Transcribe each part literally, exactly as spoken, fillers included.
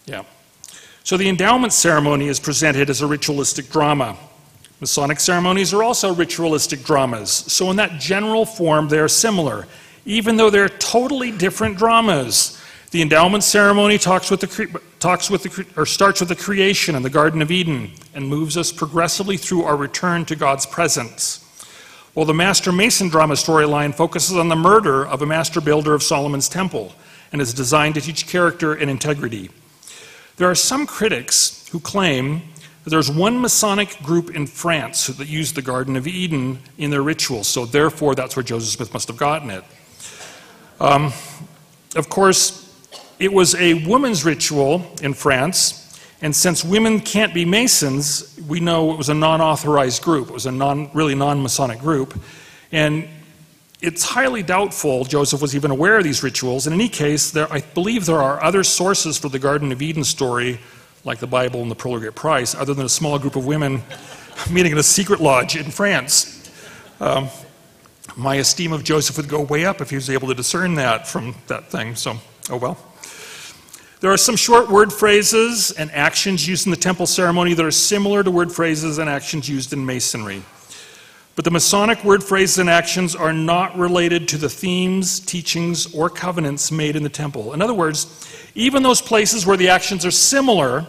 Yeah. So the endowment ceremony is presented as a ritualistic drama. Masonic ceremonies are also ritualistic dramas. So in that general form, they are similar, even though they're totally different dramas. The endowment ceremony talks with the, talks with the, or starts with the creation in the Garden of Eden and moves us progressively through our return to God's presence. While the Master Mason drama storyline focuses on the murder of a master builder of Solomon's temple and is designed to teach character and integrity. There are some critics who claim that there's one Masonic group in France that used the Garden of Eden in their rituals, so therefore that's where Joseph Smith must have gotten it. Um, of course, it was a woman's ritual in France, and since women can't be Masons, we know it was a non-authorized group. It was a non, really non-Masonic group, and it's highly doubtful Joseph was even aware of these rituals. In any case, there, I believe there are other sources for the Garden of Eden story, like the Bible and the Pearl of Great Price, other than a small group of women meeting in a secret lodge in France. Um, my esteem of Joseph would go way up if he was able to discern that from that thing, so, oh well. There are some short word phrases and actions used in the temple ceremony that are similar to word phrases and actions used in Masonry. But the Masonic word phrases and actions are not related to the themes, teachings, or covenants made in the temple. In other words, even those places where the actions are similar,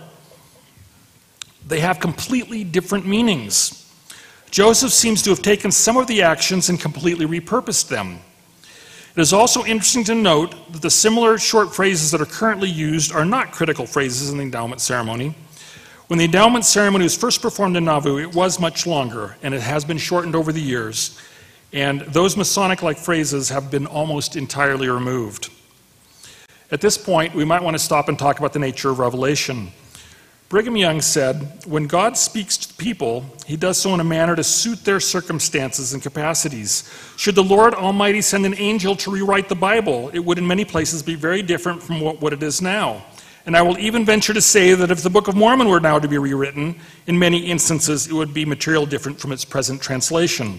they have completely different meanings. Joseph seems to have taken some of the actions and completely repurposed them. It is also interesting to note that the similar short phrases that are currently used are not critical phrases in the endowment ceremony. When the endowment ceremony was first performed in Nauvoo, it was much longer, and it has been shortened over the years, and those Masonic-like phrases have been almost entirely removed. At this point, we might want to stop and talk about the nature of revelation. Brigham Young said, "When God speaks to the people, he does so in a manner to suit their circumstances and capacities. Should the Lord Almighty send an angel to rewrite the Bible, it would in many places be very different from what, what it is now. And I will even venture to say that if the Book of Mormon were now to be rewritten, in many instances it would be material different from its present translation."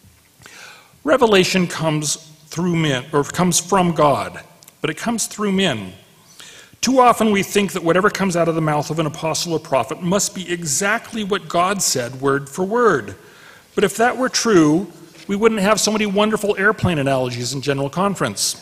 Revelation comes through men, or comes from God, but it comes through men. Too often we think that whatever comes out of the mouth of an apostle or prophet must be exactly what God said, word for word. But if that were true, we wouldn't have so many wonderful airplane analogies in General Conference.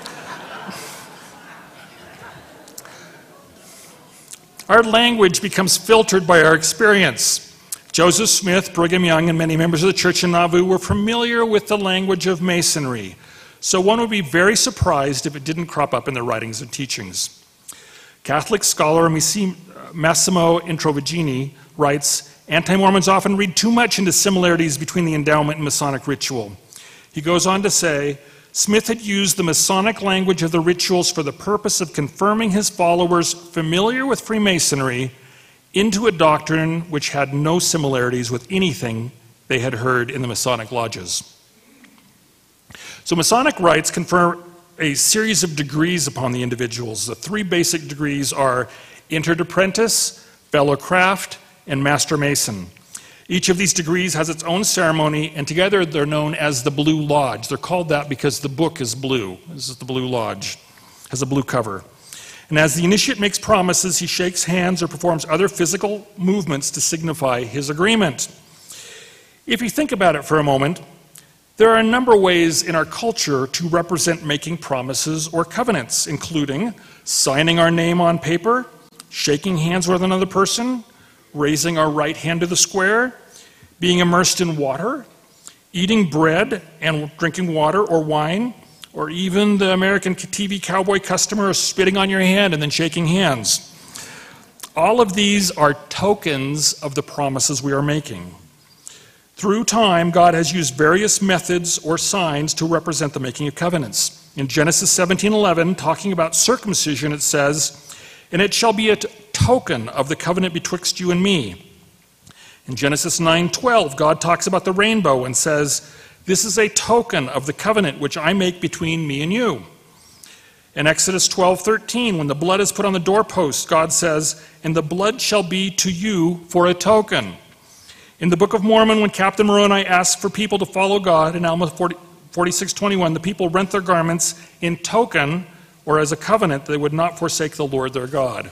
Our language becomes filtered by our experience. Joseph Smith, Brigham Young, and many members of the church in Nauvoo were familiar with the language of Masonry, so one would be very surprised if it didn't crop up in their writings and teachings. Catholic scholar Massimo Introvigini writes, "Anti-Mormons often read too much into similarities between the endowment and Masonic ritual." He goes on to say, "Smith had used the Masonic language of the rituals for the purpose of confirming his followers familiar with Freemasonry into a doctrine which had no similarities with anything they had heard in the Masonic lodges." So Masonic rites confer a series of degrees upon the individuals. The three basic degrees are Entered Apprentice, Fellow Craft, and Master Mason. Each of these degrees has its own ceremony, and together they're known as the Blue Lodge. They're called that because the book is blue. This is the Blue Lodge. It has a blue cover. And as the initiate makes promises, he shakes hands or performs other physical movements to signify his agreement. If you think about it for a moment, there are a number of ways in our culture to represent making promises or covenants, including signing our name on paper, shaking hands with another person, raising our right hand to the square, being immersed in water, eating bread and drinking water or wine, or even the American T V cowboy customer of spitting on your hand and then shaking hands. All of these are tokens of the promises we are making. Through time, God has used various methods or signs to represent the making of covenants. In Genesis seventeen eleven, talking about circumcision, it says, "And it shall be a token of the covenant betwixt you and me." In Genesis nine twelve, God talks about the rainbow and says, "This is a token of the covenant which I make between me and you." In Exodus twelve thirteen, when the blood is put on the doorpost, God says, "And the blood shall be to you for a token." In the Book of Mormon, when Captain Moroni asks for people to follow God, in Alma forty-six twenty-one, the people rent their garments in token or as a covenant they would not forsake the Lord their God.